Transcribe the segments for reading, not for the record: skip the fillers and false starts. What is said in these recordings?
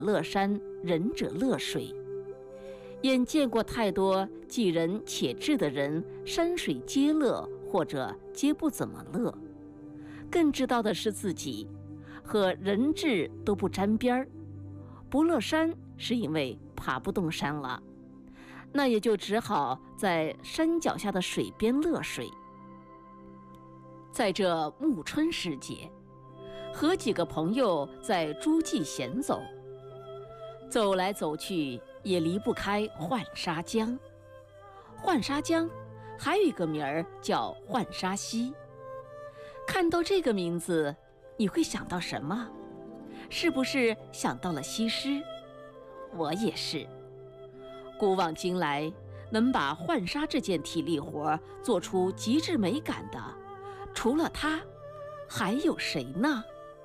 乐山，仁者乐水。眼见过太多既仁且智的人，山水皆乐，或者皆不怎么乐。更知道的是自己和仁智都不沾边儿，不乐山是因为爬不动山了，那也就只好在山脚下的水边乐水。在这暮春时节，和几个朋友在诸暨闲走，走来走去也离不开浣纱江。浣纱江还有一个名儿叫浣纱溪。看到这个名字，你会想到什么？是不是想到了西施？我也是。古往今来，能把浣纱这件体力活做出极致美感的，除了她，还有谁呢？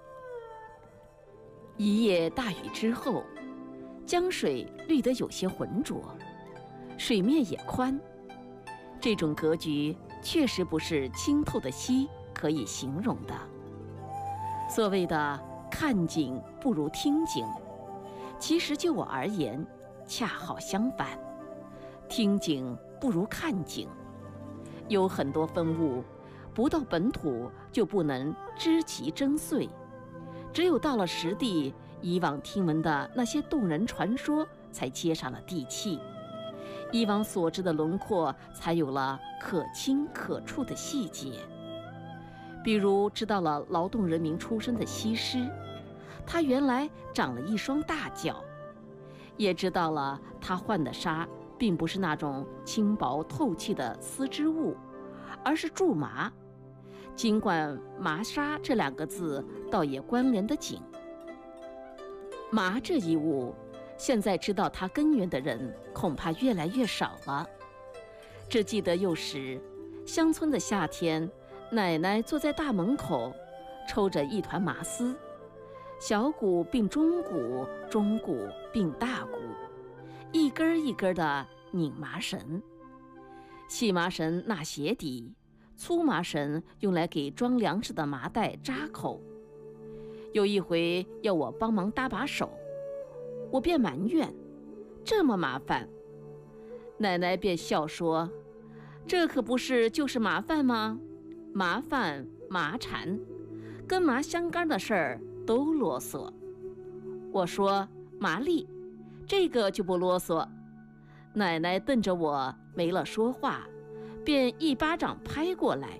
一夜大雨之后，江水绿得有些浑浊，水面也宽。这种格局确实不是清透的溪可以形容的。所谓的看景不如听景，其实就我而言，恰好相反。听景不如看景，有很多风物，不到本土就不能知其真髓，只有到了实地，以往听闻的那些动人传说才接上了地气，以往所知的轮廓才有了可亲可触的细节。比如知道了劳动人民出身的西施，她原来长了一双大脚，也知道了她换的纱并不是那种轻薄透气的丝织物，而是苎麻，尽管麻纱这两个字倒也关联得紧。麻这一物，现在知道它根源的人恐怕越来越少了。只记得幼时，乡村的夏天，奶奶坐在大门口，抽着一团麻丝，小鼓并中鼓，中鼓并大鼓，一根一根的拧麻绳。细麻绳纳鞋底，粗麻绳用来给装粮食的麻袋扎口。有一回要我帮忙搭把手，我便埋怨这么麻烦，奶奶便笑说，这可不是就是麻烦吗？麻烦麻缠，跟麻相干的事儿都啰嗦。我说麻利，这个就不啰嗦。奶奶瞪着我没了说话，便一巴掌拍过来。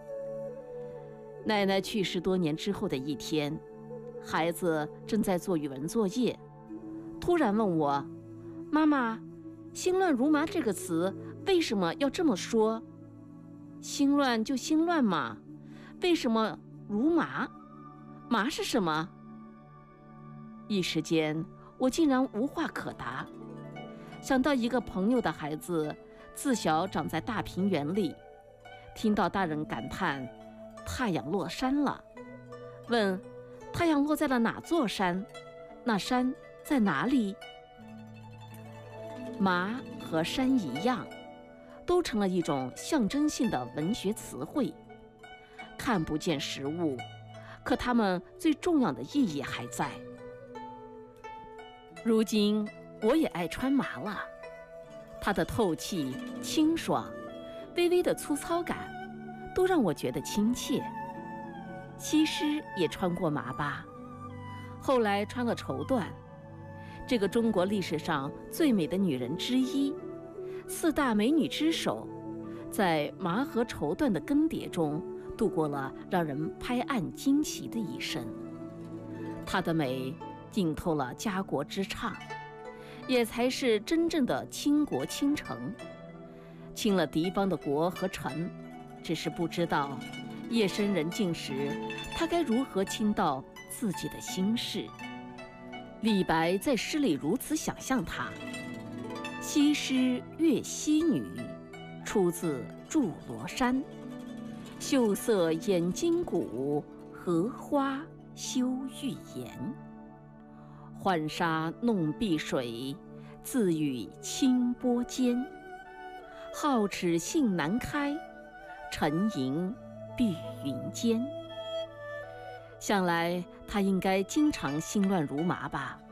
奶奶去世多年之后的一天，孩子正在做语文作业，突然问我，妈妈，心乱如麻这个词为什么要这么说？心乱就心乱嘛，为什么如麻？麻是什么？一时间我竟然无话可答。想到一个朋友的孩子自小长在大平原里，听到大人感叹太阳落山了，问太阳落在了哪座山？那山在哪里？麻和山一样，都成了一种象征性的文学词汇。看不见实物，可它们最重要的意义还在。如今我也爱穿麻了，它的透气、清爽、微微的粗糙感，都让我觉得亲切。西施也穿过麻吧，后来穿了绸缎。这个中国历史上最美的女人之一，四大美女之首，在麻和绸缎的更迭中度过了让人拍案惊奇的一生。她的美浸透了家国之唱，也才是真正的倾国倾城，倾了敌方的国和城。只是不知道夜深人静时，她该如何倾倒自己的心事。李白在诗里如此想象她：西施越溪女，出自渚罗山。秀色掩金骨，荷花羞玉颜。浣纱弄碧水，自语清波间。皓齿杏南开，沉吟碧云间。想来他应该经常心乱如麻吧。